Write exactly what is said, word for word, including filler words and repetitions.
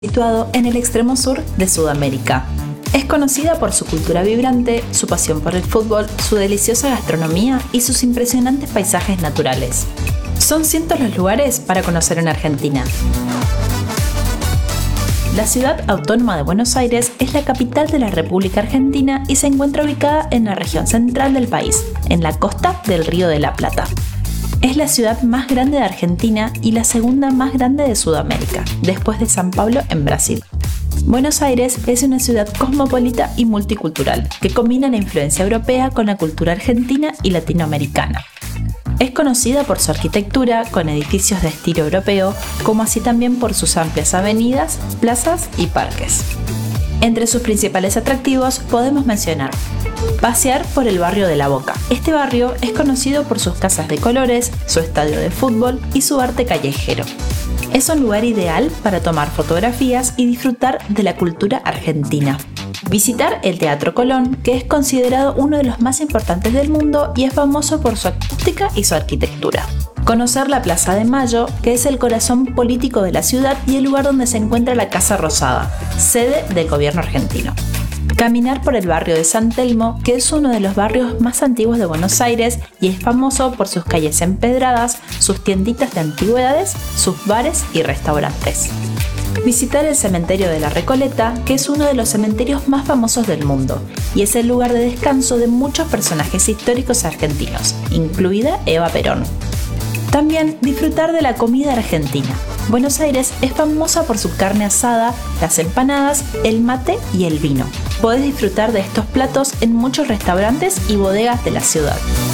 situado en el extremo sur de Sudamérica. Es conocida por su cultura vibrante, su pasión por el fútbol, su deliciosa gastronomía y sus impresionantes paisajes naturales. Son cientos los lugares para conocer en Argentina. La ciudad autónoma de Buenos Aires es la capital de la República Argentina y se encuentra ubicada en la región central del país, en la costa del Río de la Plata. Es la ciudad más grande de Argentina y la segunda más grande de Sudamérica, después de San Pablo en Brasil. Buenos Aires es una ciudad cosmopolita y multicultural, que combina la influencia europea con la cultura argentina y latinoamericana. Es conocida por su arquitectura, con edificios de estilo europeo, como así también por sus amplias avenidas, plazas y parques. Entre sus principales atractivos podemos mencionar pasear por el barrio de La Boca. Este barrio es conocido por sus casas de colores, su estadio de fútbol y su arte callejero. Es un lugar ideal para tomar fotografías y disfrutar de la cultura argentina. Visitar el Teatro Colón, que es considerado uno de los más importantes del mundo y es famoso por su acústica y su arquitectura. Conocer la Plaza de Mayo, que es el corazón político de la ciudad y el lugar donde se encuentra la Casa Rosada, sede del gobierno argentino. Caminar por el barrio de San Telmo, que es uno de los barrios más antiguos de Buenos Aires y es famoso por sus calles empedradas, sus tienditas de antigüedades, sus bares y restaurantes. Visitar el cementerio de la Recoleta, que es uno de los cementerios más famosos del mundo y es el lugar de descanso de muchos personajes históricos argentinos, incluida Eva Perón. También disfrutar de la comida argentina. Buenos Aires es famosa por su carne asada, las empanadas, el mate y el vino. Podés disfrutar de estos platos en muchos restaurantes y bodegas de la ciudad.